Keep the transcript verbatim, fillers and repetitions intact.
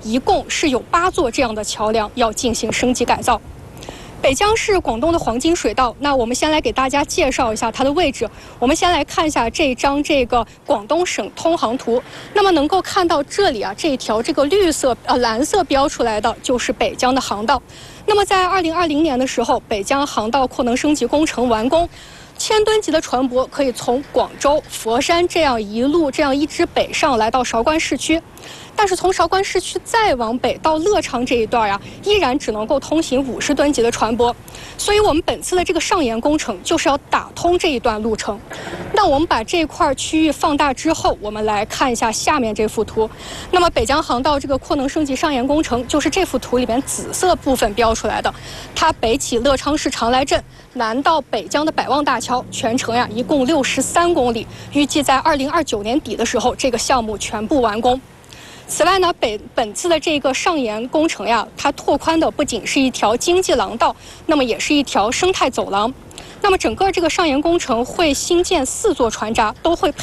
一共是有八座这样的桥梁要进行升级改造。北江是广东的黄金水道，那我们先来给大家介绍一下它的位置。我们先来看一下这张这个广东省通航图。那么能够看到这里啊，这一条这个绿色呃蓝色标出来的就是北江的航道。那么在二零二零年的时候，北江航道扩能升级工程完工。千吨级的船舶可以从广州、佛山这样一路这样一直北上来到韶关市区，但是从韶关市区再往北到乐昌这一段呀、啊，依然只能够通行五十吨级的船舶。所以我们本次的这个上沿工程就是要打通这一段路程。那我们把这块区域放大之后，我们来看一下下面这幅图。那么北江航道这个扩能升级上沿工程就是这幅图里边紫色部分标出来的，它北起乐昌市长来镇，南到北江的百望大桥，全程呀一共六十三公里，预计在二零二九年底的时候，这个项目全部完工。此外呢，本本次的这个上沿工程呀，它拓宽的不仅是一条经济廊道，那么也是一条生态走廊。那么整个这个上沿工程会新建四座船闸，都会配